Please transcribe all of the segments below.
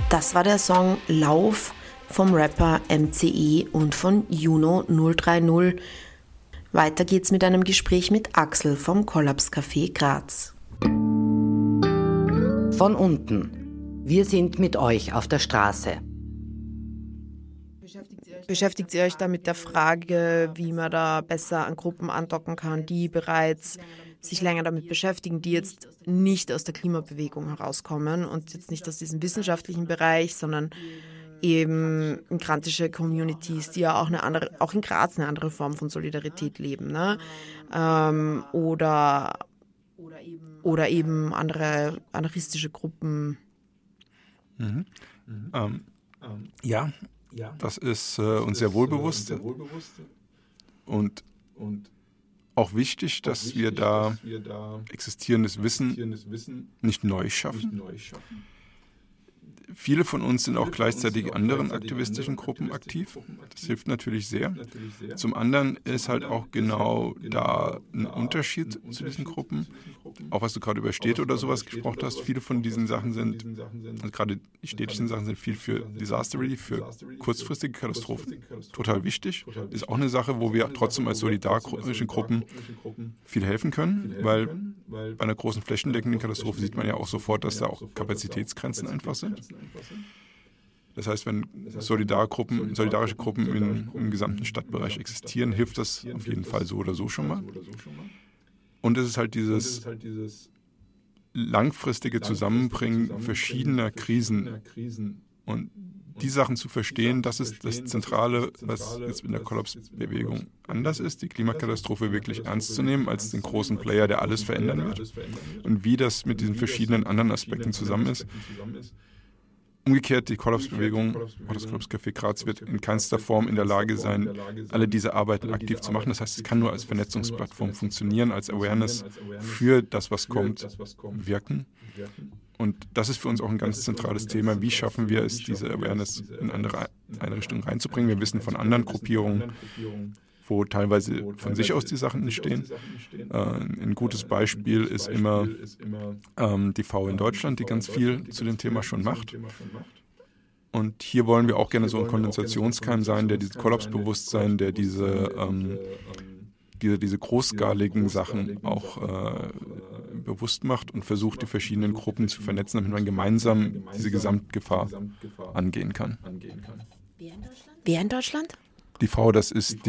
Das war der Song Lauf vom Rapper MCE und von Juno 030. Weiter geht's mit einem Gespräch mit Axel vom Kollaps Café Graz. Von unten. Wir sind mit euch auf der Straße. Beschäftigt ihr euch da mit der Frage, wie man da besser an Gruppen andocken kann, die bereits sich länger damit beschäftigen, die jetzt nicht aus der Klimabewegung herauskommen und jetzt nicht aus diesem wissenschaftlichen Bereich, sondern eben migrantische Communities, die ja auch in Graz eine andere Form von Solidarität leben, ne? Oder eben andere anarchistische Gruppen. Ja, das ist uns sehr wohl bewusst und auch wichtig, dass wir da existierendes Wissen nicht neu schaffen. Viele von uns sind auch gleichzeitig in anderen aktivistischen Gruppen aktiv. Das hilft natürlich sehr. Zum anderen ist halt auch genau da ein Unterschied zu diesen Gruppen. Auch was du gerade über Städte oder sowas gesprochen hast, viele von diesen Sachen sind, also gerade die städtischen Sachen sind viel für Disaster Relief, für kurzfristige Katastrophen. Total wichtig. Ist auch eine Sache, wo wir trotzdem als solidarische Gruppen viel helfen können, weil bei einer großen flächendeckenden Katastrophe sieht man ja auch sofort, dass da auch Kapazitätsgrenzen einfach sind. Das heißt, wenn solidarische Gruppen im gesamten Stadtbereich existieren, hilft das auf jeden Fall so oder so schon mal. Und es ist halt dieses langfristige Zusammenbringen verschiedener Krisen. Und die Sachen zu verstehen, das ist das Zentrale, was jetzt in der Kollapsbewegung anders ist, die Klimakatastrophe wirklich ernst zu nehmen als den großen Player, der alles verändern wird. Und wie das mit diesen verschiedenen anderen Aspekten zusammen ist. Umgekehrt, die Kollapsbewegung, auch das Kollaps Café Graz, wird in keinster Form in der Lage sein, alle diese Arbeiten aktiv zu machen. Das heißt, es kann nur als Vernetzungsplattform funktionieren, als Awareness für das, was kommt, wirken. Und das ist für uns auch ein ganz zentrales Thema. Wie schaffen wir es, diese Awareness in andere Einrichtungen reinzubringen? Wir wissen von anderen Gruppierungen, wo teilweise von sich aus die Sachen entstehen. Ein gutes Beispiel ist immer die V in Deutschland, die ganz viel zu dem Thema schon macht. Und hier wollen wir auch gerne so ein Kondensationskeim sein, der dieses Kollapsbewusstsein, der diese großskaligen Sachen auch bewusst macht und versucht, die verschiedenen Gruppen zu vernetzen, damit man gemeinsam diese Gesamtgefahr angehen kann. Wer in Deutschland? Die V, das ist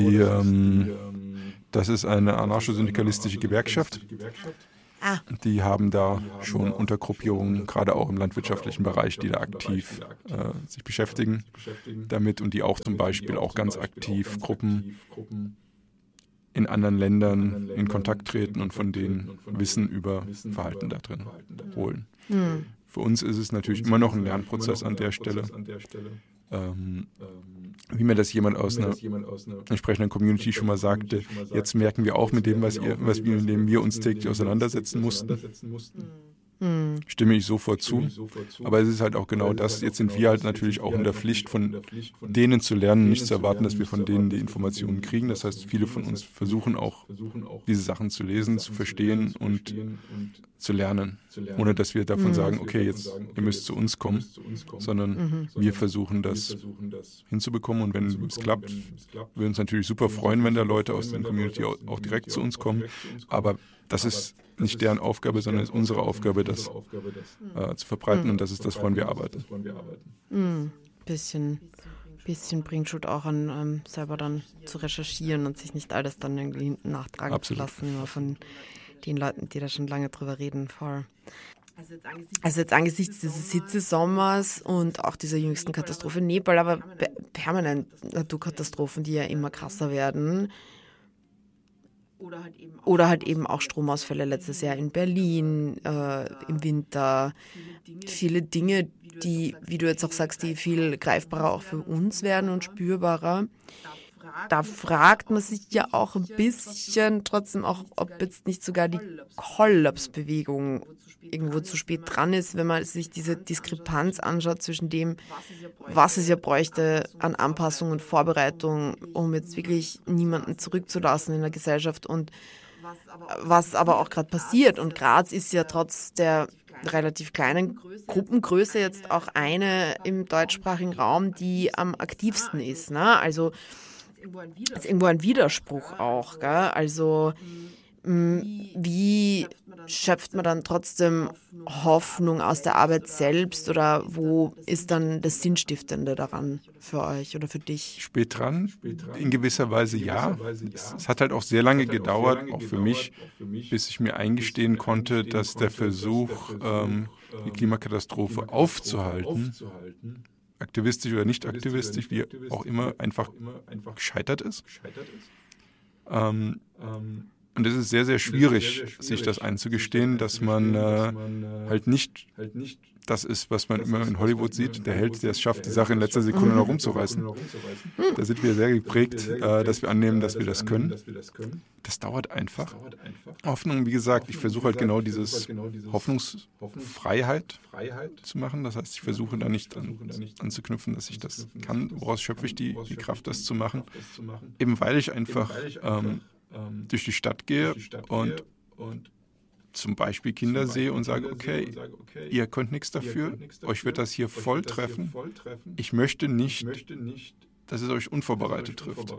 eine anarcho-syndikalistische Gewerkschaft. Die haben da schon Untergruppierungen, gerade auch im landwirtschaftlichen Bereich, die da aktiv sich beschäftigen damit und die auch zum Beispiel auch ganz aktiv Gruppen in anderen Ländern in Kontakt treten und von denen Wissen über Verhalten da drin holen. Für uns ist es natürlich immer noch ein Lernprozess an der Stelle. Wie mir das jemand aus einer entsprechenden Community schon mal sagte, jetzt merken wir auch mit dem, mit dem wir uns täglich auseinandersetzen mussten. Stimme ich sofort zu. Aber es ist halt auch genau das. Jetzt sind wir halt natürlich auch in der Pflicht, von denen zu lernen, nicht zu erwarten, dass wir von denen die Informationen kriegen. Das heißt, viele von uns versuchen auch, diese Sachen zu lesen, zu verstehen und zu lernen. Ohne dass wir davon sagen, okay, jetzt, ihr müsst zu uns kommen, sondern wir versuchen das hinzubekommen. Und wenn es klappt, wir uns natürlich super freuen, wenn da Leute aus der Community auch direkt zu uns kommen. Aber das ist nicht deren Aufgabe, sondern es ist unsere Aufgabe, das zu verbreiten. Und das ist das, woran wir arbeiten. Bisschen bringt Schuld auch an, selber dann zu recherchieren und sich nicht alles dann irgendwie hinten nachtragen zu lassen, immer von den Leuten, die da schon lange drüber reden. Voll. Also jetzt angesichts dieses Hitzesommers und auch dieser jüngsten Katastrophe in Nepal, aber permanent Naturkatastrophen, die ja immer krasser werden. Oder halt eben auch Stromausfälle letztes Jahr in Berlin, im Winter. Viele Dinge, die, wie du jetzt auch sagst, die viel greifbarer auch für uns werden und spürbarer. Da fragt man sich ja auch ein bisschen trotzdem auch, ob jetzt nicht sogar die Kollapsbewegung irgendwo zu spät dran ist, wenn man sich diese Diskrepanz anschaut zwischen dem, was es ja bräuchte an Anpassung und Vorbereitung, um jetzt wirklich niemanden zurückzulassen in der Gesellschaft und was aber auch gerade passiert. Und Graz ist ja trotz der relativ kleinen Gruppengröße jetzt auch eine im deutschsprachigen Raum, die am aktivsten ist. Ne? Also ist irgendwo ein Widerspruch auch. Gell? Also wie schöpft man dann trotzdem Hoffnung aus der Arbeit selbst oder wo ist dann das Sinnstiftende daran für euch oder für dich? Spät dran, in gewisser Weise ja. Es hat halt auch sehr lange gedauert, auch für mich, bis ich mir eingestehen konnte, dass der Versuch, die Klimakatastrophe aufzuhalten, aktivistisch oder nicht aktivistisch, wie auch immer, einfach gescheitert ist. Und es ist sehr, sehr schwierig, sich das einzugestehen, dass man halt nicht das ist, was man immer in Hollywood sieht, der Held, der es schafft, die Sache in letzter Sekunde noch rumzureißen. Da sind wir sehr geprägt, dass wir annehmen, dass wir das können. Das dauert einfach. Hoffnung, wie gesagt, ich versuche halt genau dieses Hoffnungsfreiheit zu machen. Das heißt, ich versuche da nicht anzuknüpfen, dass ich das kann. Woraus schöpfe ich die Kraft, das zu machen? Eben weil ich einfach durch die Stadt gehe und zum Beispiel Kinder sehe und sage, okay, ihr könnt nichts dafür, euch wird das hier voll treffen. Ich möchte nicht, dass es euch unvorbereitet trifft.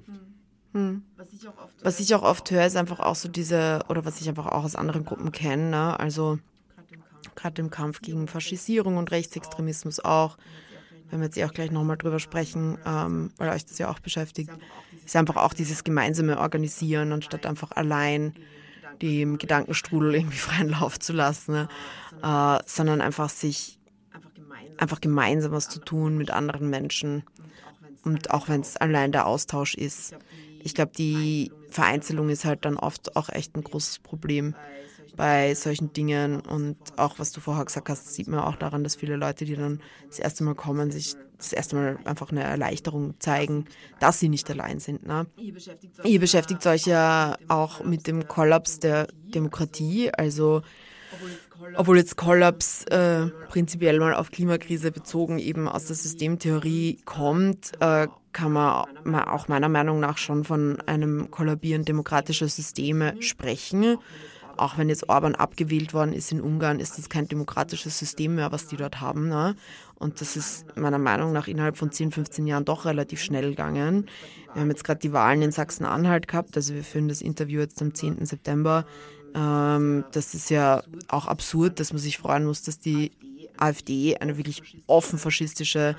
Was ich auch oft höre, ist einfach auch so oder was ich einfach auch aus anderen Gruppen kenne, ne? Also gerade im Kampf gegen Faschisierung und Rechtsextremismus auch, wenn wir jetzt auch gleich nochmal drüber sprechen, weil euch das ja auch beschäftigt, ist einfach auch dieses gemeinsame Organisieren, anstatt einfach allein dem Gedankenstrudel irgendwie freien Lauf zu lassen, ne? Sondern einfach gemeinsam was zu tun mit anderen Menschen und auch wenn es allein der Austausch ist. Ich glaube, die Vereinzelung ist halt dann oft auch echt ein großes Problem bei solchen Dingen und auch, was du vorher gesagt hast, sieht man auch daran, dass viele Leute, die dann das erste Mal kommen, sich das erste Mal einfach eine Erleichterung zeigen, dass sie nicht allein sind. Ne? Ihr beschäftigt euch ja auch mit dem Kollaps der Demokratie, also obwohl jetzt Kollaps prinzipiell mal auf Klimakrise bezogen eben aus der Systemtheorie kommt, kann man auch meiner Meinung nach schon von einem Kollabieren demokratischer Systeme sprechen. Auch wenn jetzt Orban abgewählt worden ist in Ungarn, ist das kein demokratisches System mehr, was die dort haben. Ne? Und das ist meiner Meinung nach innerhalb von 10, 15 Jahren doch relativ schnell gegangen. Wir haben jetzt gerade die Wahlen in Sachsen-Anhalt gehabt, also wir führen das Interview jetzt am 10. September. Das ist ja auch absurd, dass man sich freuen muss, dass die AfD, eine wirklich offen faschistische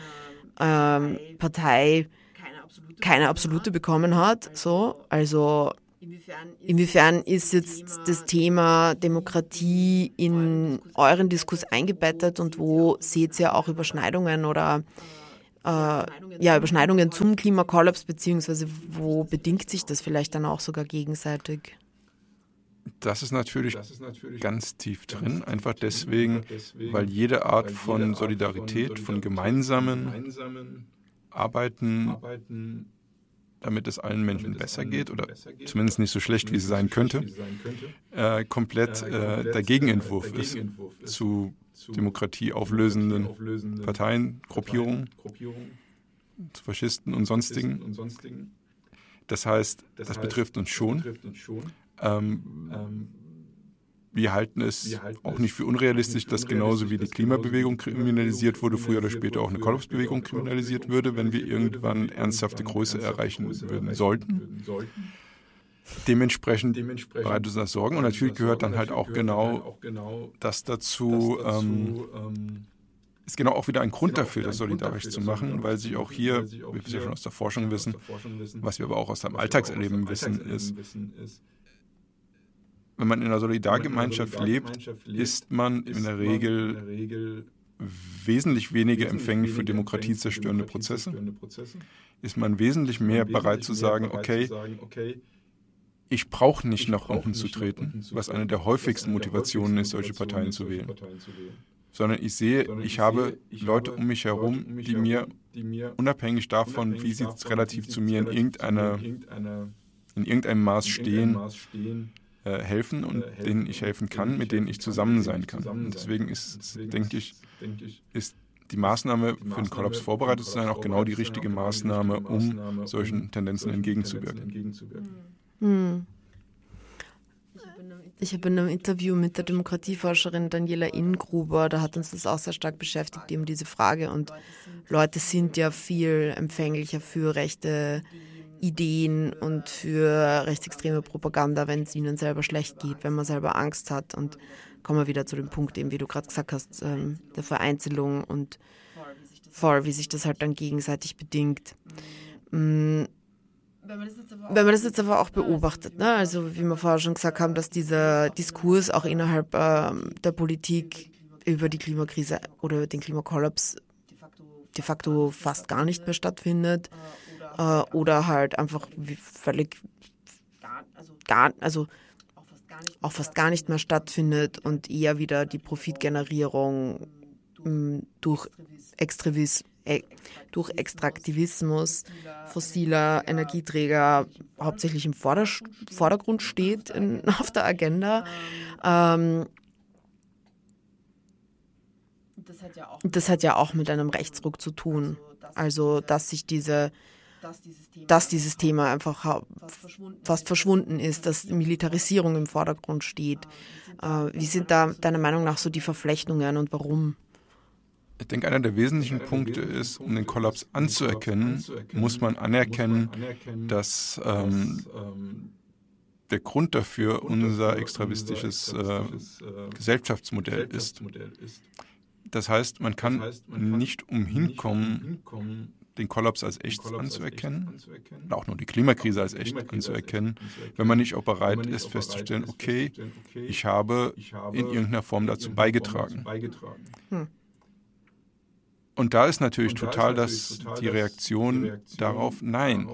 Partei, keine absolute bekommen hat. So. Also inwiefern ist jetzt das Thema Demokratie in euren Diskurs eingebettet und wo seht ihr auch Überschneidungen oder Überschneidungen zum Klimakollaps, beziehungsweise wo bedingt sich das vielleicht dann auch sogar gegenseitig? Das ist natürlich ganz tief drin, einfach deswegen, weil jede Art von Solidarität, von gemeinsamen Arbeiten, damit es allen Menschen besser geht oder zumindest nicht so schlecht, wie es sein könnte, komplett der Gegenentwurf ist zu demokratieauflösenden Parteien, Gruppierungen, zu Faschisten und Sonstigen. Das heißt, das betrifft uns schon. Wir halten es auch nicht für unrealistisch, dass genauso wie die Klimabewegung kriminalisiert wurde, früher oder später auch eine Kollapsbewegung kriminalisiert würde, wenn wir irgendwann ernsthafte Größe erreichen würden sollten. Dementsprechend bereitet uns das Sorgen und natürlich gehört dann halt auch genau das dazu, ist genau auch wieder ein Grund dafür, das solidarisch zu machen, weil sich auch hier, wie wir es ja schon aus der Forschung wissen, was wir aber auch aus dem Alltagserleben wissen, ist, wenn man in einer Solidargemeinschaft lebt, ist man in der Regel wesentlich weniger empfänglich für demokratiezerstörende Prozesse. Ist man wesentlich mehr bereit zu sagen, okay, ich brauche nicht nach unten zu treten, was eine der häufigsten Motivationen ist, solche Parteien zu wählen. Sondern ich sehe, ich habe Leute um mich herum, die mir unabhängig davon, wie sie relativ zu mir in irgendeinem Maß stehen, helfen und denen ich helfen kann, mit denen ich zusammen sein kann. Und deswegen denke ich, ist die Maßnahme für den Kollaps vorbereitet zu sein auch genau die richtige Maßnahme, um solchen Tendenzen entgegenzuwirken. Ich habe in einem Interview mit der Demokratieforscherin Daniela Ingruber, da hat uns das auch sehr stark beschäftigt, eben diese Frage. Und Leute sind ja viel empfänglicher für rechte Ideen und für rechtsextreme Propaganda, wenn es ihnen selber schlecht geht, wenn man selber Angst hat. Und kommen wir wieder zu dem Punkt, eben wie du gerade gesagt hast, der Vereinzelung und voll, wie sich das halt dann gegenseitig bedingt. Wenn man das jetzt aber auch beobachtet, ne? Also wie wir vorher schon gesagt haben, dass dieser Diskurs auch innerhalb der Politik über die Klimakrise oder über den Klimakollaps de facto fast gar nicht mehr stattfindet oder halt einfach völlig auch fast gar nicht mehr stattfindet und eher wieder die Profitgenerierung durch Extraktivismus fossiler Energieträger hauptsächlich im Vordergrund steht auf der Agenda. Das hat ja auch mit einem Rechtsruck zu tun. Also, dass dieses Thema einfach fast verschwunden ist, dass Militarisierung im Vordergrund steht. Wie sind da deiner Meinung nach so die Verflechtungen und warum? Ich denke, einer der wesentlichen Punkte ist, um den Kollaps anzuerkennen, muss man anerkennen, dass der Grund dafür unser extravistisches Gesellschaftsmodell ist. Das heißt, man kann nicht umhin kommen, den Kollaps als echt anzuerkennen, und auch nur die Klimakrise als echt anzuerkennen, wenn man nicht auch bereit ist, festzustellen, okay, ich habe in irgendeiner Form dazu beigetragen. Und da ist natürlich total die Reaktion darauf, nein.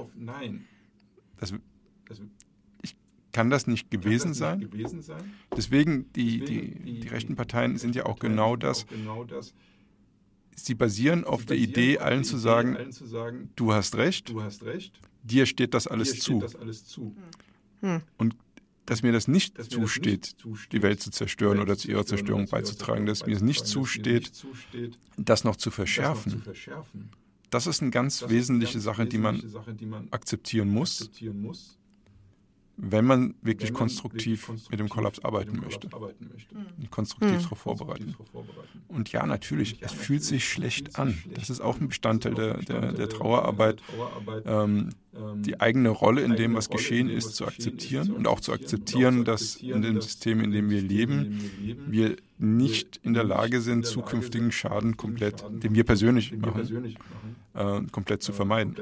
Ich kann das nicht gewesen sein. Deswegen, die rechten Parteien sind ja auch genau das. Sie basieren auf der Idee, allen zu sagen, du hast recht, dir steht das alles zu. Und dass mir das nicht zusteht, die Welt zu zerstören oder zu ihrer Zerstörung beizutragen, dass mir es nicht zusteht, das noch zu verschärfen. Das ist eine ganz wesentliche Sache, die man akzeptieren muss, wenn man wirklich konstruktiv mit dem Kollaps arbeiten möchte und konstruktiv darauf vorbereiten. Und ja, natürlich, es fühlt sich schlecht an. Das ist auch ein Bestandteil der Trauerarbeit, die eigene Rolle in dem, was geschehen ist, zu akzeptieren und auch zu akzeptieren, dass in dem System, in dem wir leben, wir nicht in der Lage sind, zukünftigen Schaden komplett, den wir persönlich machen, komplett zu vermeiden.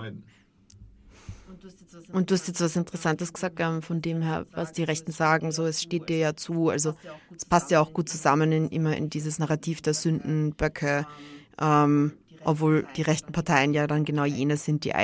Und du hast jetzt was Interessantes gesagt, von dem her, was die Rechten sagen, so es steht dir ja zu, also es passt ja auch gut zusammen immer in dieses Narrativ der Sündenböcke, obwohl die rechten Parteien ja dann genau jene sind, die